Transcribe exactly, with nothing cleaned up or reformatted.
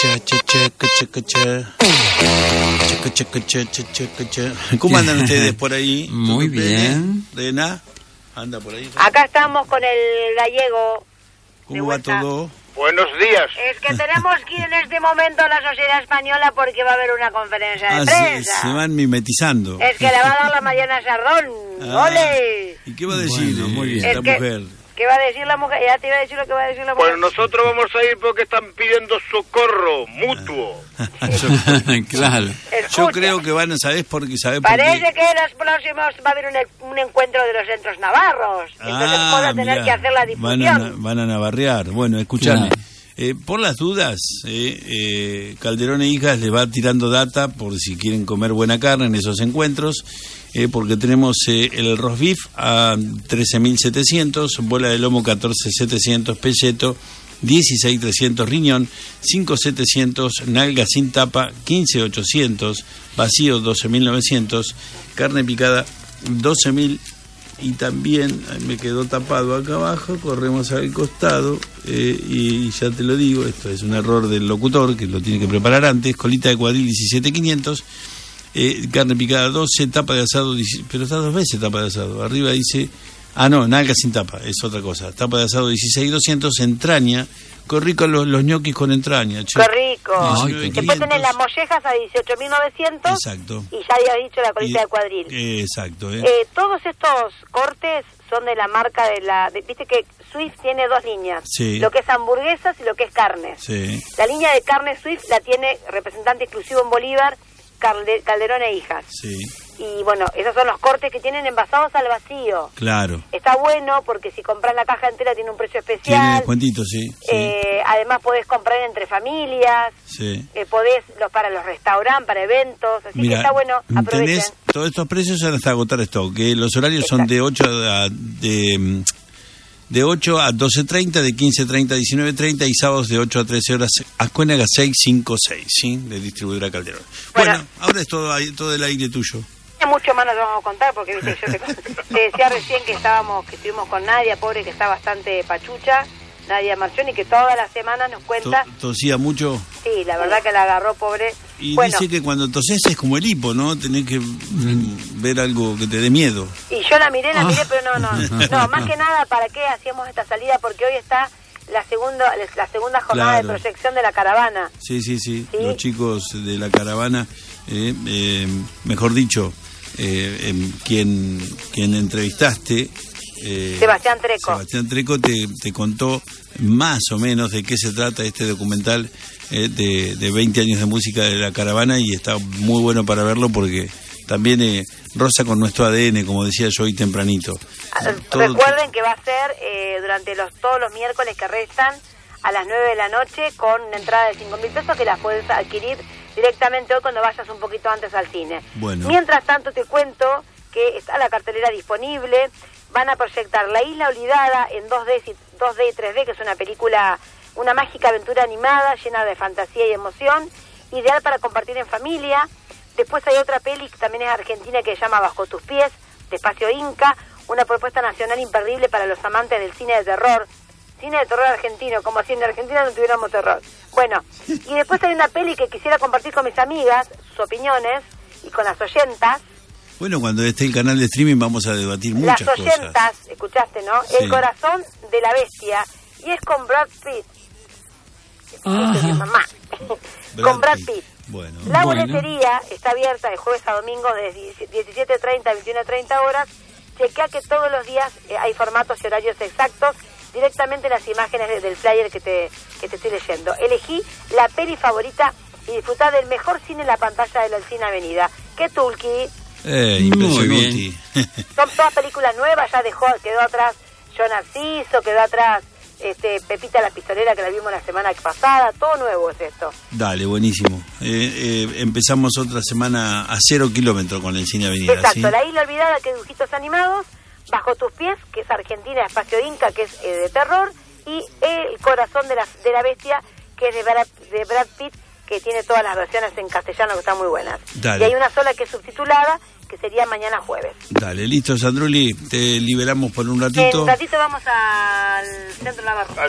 ¿Cómo andan ustedes por ahí? Muy bien. Rena, anda por ahí. Acá estamos con el gallego. ¿Cómo va todo? Buenos días. Es que tenemos que ir en este momento a la sociedad española porque va a haber una conferencia de Ah, prensa. se, se van mimetizando. Es que le va a dar la Mariana Sardón. Ah, ¡Ole! ¿Y qué va a decir Bueno, muy bien. eh, Es la que- mujer? ¿Qué va a decir la mujer? Ya te iba a decir lo que va a decir la mujer. Pues nosotros vamos a ir porque están pidiendo socorro mutuo. yo, Claro. yo Escucha, creo que van a saber porque saber por parece qué. que en los próximos va a haber un, un encuentro de los centros navarros. Entonces Ah, vamos a tener mirá, que hacer la van difusión. a, na- van a navarrear. Bueno, escuchame. Claro. Eh, por las dudas, eh, eh, Calderón e Hijas les va tirando data por si quieren comer buena carne en esos encuentros, eh, porque tenemos eh, el roast beef a trece mil setecientos, bola de lomo catorce mil setecientos, pelleto dieciséis mil trescientos, riñón cinco mil setecientos, nalga sin tapa quince mil ochocientos, vacío doce mil novecientos, carne picada doce mil. Y también me quedó tapado acá abajo, corremos al costado, eh, y ya te lo digo, esto es un error del locutor que lo tiene que preparar antes, colita de cuadril diecisiete mil quinientos, eh, carne picada doce, tapa de asado, pero está dos veces tapa de asado, arriba dice, ah no, nalga sin tapa, es otra cosa, tapa de asado dieciséis mil doscientos, entraña, qué rico los, los ñoquis con entraña, che. ¡Qué rico! Ay, qué Después tenés las mollejas a dieciocho mil novecientos. Exacto. Y ya había dicho la colita Y- de cuadril. eh, exacto, eh. Eh, todos estos cortes son de la marca de la... de- Viste que Swift tiene dos líneas. Sí. Lo que es hamburguesas y lo que es carne. Sí, La línea de carne Swift la tiene representante exclusivo en Bolívar, Calde- Calderón e Hijas. sí, Y bueno, esos son los cortes que tienen envasados al vacío. claro. Está bueno porque si compras la caja entera tiene un precio Tiene especial. descuentito, sí, sí, Eh, además podés comprar entre familias. sí. Eh, podés los para los restaurantes, para eventos, así que está bueno, aprovechen. tenés todos estos precios son hasta agotar stock, que los horarios son de ocho a de de ocho a doce treinta, de quince treinta a diecinueve treinta y sábados de ocho a trece horas. Ascuénaga seiscientos cincuenta y seis, ¿sí? De distribuidora Calderón. Bueno, Bueno. ahora es todo ahí- todo el aire tuyo. Mucho más nos vamos a contar porque viste yo te, te decía recién que estábamos que estuvimos con Nadia, pobre que está bastante pachucha, Nadia Marchoni, que todas las semanas nos cuenta. To- tosía mucho Sí, la verdad que la agarró, pobre. y Bueno, dice que cuando toses es como el hipo, ¿no? Tenés que mm, ver algo que te dé miedo. y yo la miré, la miré, pero no, no, no, más que nada, ¿para qué hacíamos esta salida? Porque hoy está la segunda la segunda jornada Claro. de proyección de la caravana. Sí, sí, sí, Sí. los chicos de la caravana, eh, eh, mejor dicho, eh, em, quien, quien entrevistaste, eh, Sebastián Treco. Sebastián Treco te, te contó más o menos de qué se trata este documental eh, de, de veinte años de música de la caravana, y está muy bueno para verlo porque también eh, roza con nuestro A D N, como decía yo hoy tempranito. Ah, Todo- Recuerden que va a ser eh, durante los todos los miércoles que restan a las nueve de la noche con una entrada de cinco mil pesos que las puedes adquirir directamente hoy cuando vayas un poquito antes al cine. Bueno. Mientras tanto te cuento que está la cartelera disponible, van a proyectar La Isla Olvidada en dos D, y- dos D y tres D, que es una película, una mágica aventura animada llena de fantasía y emoción, ideal para compartir en familia. Después hay otra peli que también es argentina que se llama Bajo tus pies, de Espacio Inca, una propuesta nacional imperdible para los amantes del cine de terror. Cine de terror argentino, como si en Argentina no tuviéramos terror. Bueno, y después hay una peli que quisiera compartir con mis amigas, sus opiniones, y con las oyentas. Bueno, cuando esté el canal de streaming vamos a debatir Las muchas cosas. oyentas, escuchaste, ¿no? Sí. El corazón de la bestia, y es con Brad Pitt. Ajá. Es mi mamá. Brad Con Brad Pitt. Pitt. Bueno. La Bueno. boletería está abierta de jueves a domingo de diecisiete treinta a veintiuno treinta horas. Chequea que todos los días eh, hay formatos y horarios exactos, directamente en las imágenes de- del flyer que te, que te estoy leyendo. Elegí la peli favorita y disfrutá del mejor cine en la pantalla del Alcina Avenida. ¿Qué tulki? Eh, Muy impresionante. Son todas películas nuevas, ya dejó, quedó atrás Yo Narciso, quedó atrás este Pepita la Pistolera, que la vimos la semana pasada, todo nuevo es esto. Dale, buenísimo. Eh, eh, empezamos otra semana a cero kilómetros con el Cine Avenida. Exacto, ¿sí? La Isla Olvidada, que es dibujitos animados, Bajo tus pies, que es Argentina, Espacio Inca, que es eh, de terror, y El corazón de la, de la bestia, que es de Brad, de Brad Pitt, que tiene todas las versiones en castellano que están muy buenas. Dale. Y hay una sola que es subtitulada, que sería mañana jueves. Dale, listo, Sandruli, te liberamos por un ratito. En un ratito vamos al Centro Navarro.